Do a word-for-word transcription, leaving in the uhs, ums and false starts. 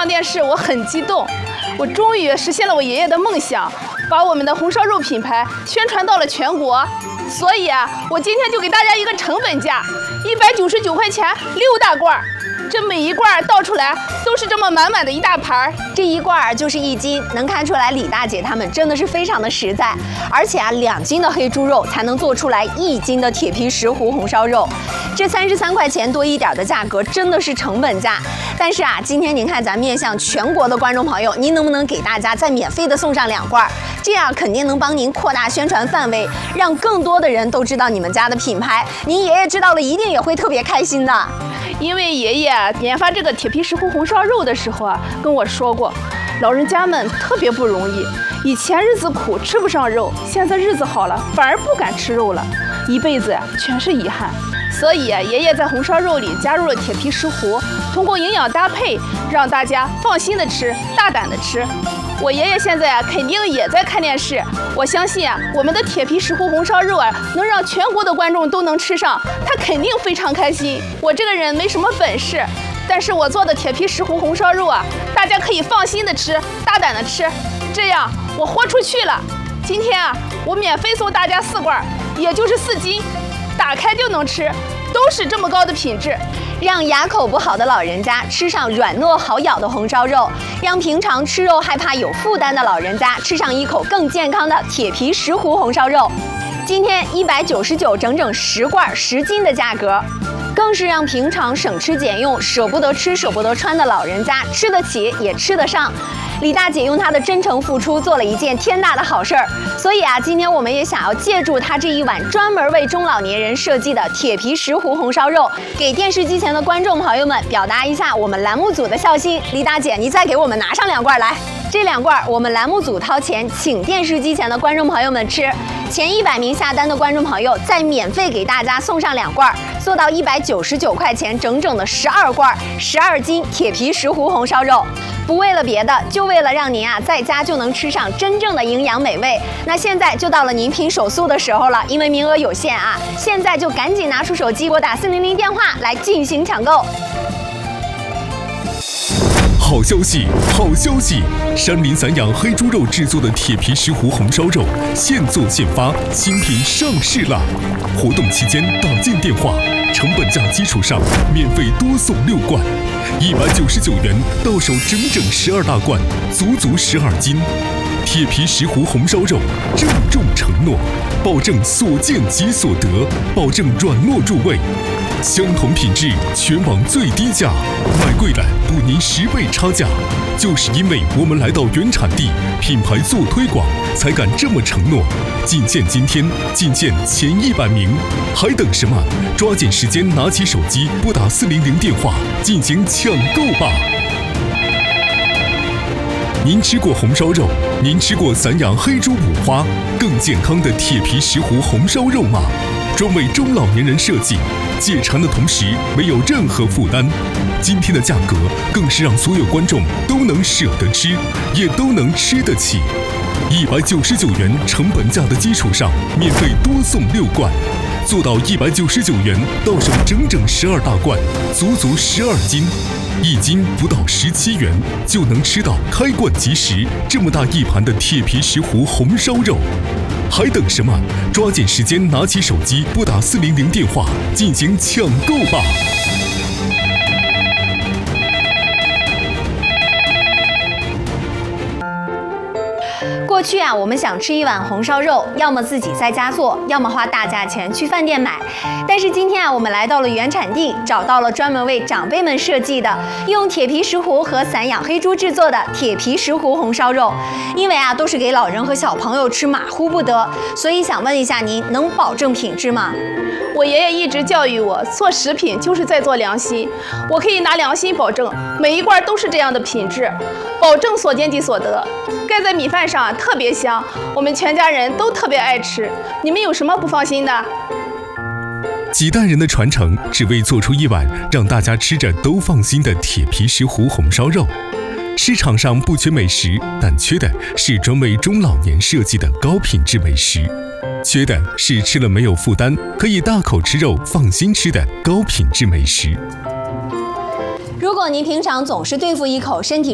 上电视，我很激动，我终于实现了我爷爷的梦想，把我们的红烧肉品牌宣传到了全国。所以啊，我今天就给大家一个成本价，一百九十九块钱六大罐，这每一罐倒出来都是这么满满的一大盘， 这一罐就是一斤，能看出来李大姐他们真的是非常的实在。而且啊，两斤的黑猪肉才能做出来一斤的铁皮石斛红烧肉，这三十三块钱多一点的价格真的是成本价。但是啊，今天您看咱面向全国的观众朋友，您能不能给大家再免费的送上两罐？这样肯定能帮您扩大宣传范围，让更多的人都知道你们家的品牌。您爷爷知道了一定也会特别开心的。 因为爷爷研发这个铁皮石斛红烧肉的时候啊，跟我说过，老人家们特别不容易，以前日子苦吃不上肉，现在日子好了反而不敢吃肉了，一辈子全是遗憾。所以啊，爷爷在红烧肉里加入了铁皮石斛，通过营养搭配，让大家放心的吃，大胆的吃。我爷爷现在啊，肯定也在看电视。我相信啊，我们的铁皮石斛红烧肉啊，能让全国的观众都能吃上，他肯定非常开心。我这个人没什么本事，但是我做的铁皮石斛红烧肉啊，大家可以放心的吃，大胆的吃，这样我豁出去了。今天啊，我免费送大家四罐，也就是四斤，打开就能吃，都是这么高的品质。 让牙口不好的老人家吃上软糯好咬的红烧肉，让平常吃肉害怕有负担的老人家吃上一口更健康的铁皮石斛红烧肉。今天一百九十九，整整十罐十斤的价格，更是让平常省吃俭用、舍不得吃、舍不得穿的老人家吃得起也吃得上。李大姐用她的真诚付出做了一件天大的好事儿，所以啊，今天我们也想要借助她这一碗专门为中老年人设计的铁皮石斛红烧肉，给电视机前的观众朋友们表达一下我们栏目组的孝心。李大姐，你再给我们拿上两罐来，这两罐我们栏目组掏钱请电视机前的观众朋友们吃，前一百名下单的观众朋友再免费给大家送上两罐，做到一百九十九块钱，整整的十二罐，十二斤铁皮石斛红烧肉。不为了别的，就为了让您啊在家就能吃上真正的营养美味。那现在就到了您拼手速的时候了，因为名额有限啊，现在就赶紧拿出手机拨打四零零电话来进行抢购。 好消息，好消息！山林散养黑猪肉制作的铁皮石斛红烧肉现做现发，新品上市啦！活动期间打进电话，成本价基础上免费多送六罐，一百九十九元到手整整十二大罐，足足十二斤。铁皮石斛红烧肉郑重承诺，保证所见即所得，保证软糯入味。相同品质，全网最低价，买贵了补您十倍差价。就是因为我们来到原产地，品牌做推广，才敢这么承诺。仅限今天，仅限前一百名，还等什么？抓紧时间，拿起手机，拨打四零零电话进行抢购吧。您吃过红烧肉？您吃过散养黑猪五花更健康的铁皮石斛红烧肉吗？专为中老年人设计，解馋的同时没有任何负担。今天的价格更是让所有观众都能舍得吃，也都能吃得起。一百九十九元成本价的基础上，免费多送六罐，做到一百九十九元到手整整十二大罐，足足十二斤。一斤不到十七元就能吃到开罐即食这么大一盘的铁皮石斛红烧肉，还等什么？抓紧时间，拿起手机，拨打四零零电话进行抢购吧。 过去啊，我们想吃一碗红烧肉，要么自己在家做，要么花大价钱去饭店买。但是今天啊，我们来到了原产地，找到了专门为长辈们设计的，用铁皮石斛和散养黑猪制作的铁皮石斛红烧肉。因为啊，都是给老人和小朋友吃，马虎不得，所以想问一下您，能保证品质吗？ 我爷爷一直教育我，做食品就是在做良心。我可以拿良心保证，每一罐都是这样的品质，保证所见即所得。盖在米饭上特别香，我们全家人都特别爱吃。你们有什么不放心的？ 几代人的传承，只为做出一碗让大家吃着都放心的铁皮石斛红烧肉。市场上不缺美食，但缺的是专为中老年设计的高品质美食，缺的是吃了没有负担，可以大口吃肉放心吃的高品质美食。 如果您平常总是对付一口身体